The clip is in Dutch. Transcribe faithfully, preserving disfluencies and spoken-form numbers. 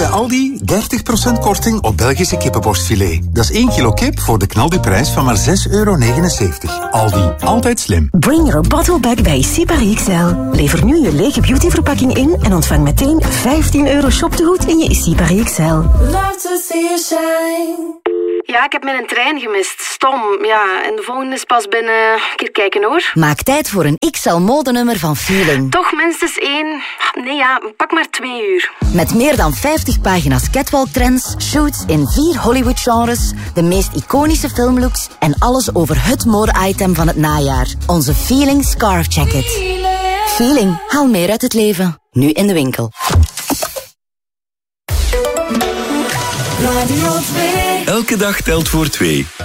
bij Aldi dertig procent korting op Belgische kippenborstfilet. Dat is één kilo kip voor de knaldiprijs van maar zes euro negenenzeventig. Aldi, altijd slim. Bring your bottle back bij Sipari X L. Lever nu je lege beautyverpakking in en ontvang meteen vijftien euro shoptegoed in je Sipari X L. Love to see you shine. Ja, ik heb mijn trein gemist. Stom. Ja, en de volgende is pas binnen... Een keer kijken, hoor. Maak tijd voor een X L-modenummer van Feeling. Toch minstens één... Nee, ja, pak maar twee uur. Met meer dan vijftig pagina's catwalk-trends, shoots in vier Hollywood-genres, de meest iconische filmlooks en alles over het mode-item van het najaar. Onze Feeling Scarf Jacket. Feeling. Haal meer uit het leven. Nu in de winkel. Radio twee. Elke dag telt voor twee.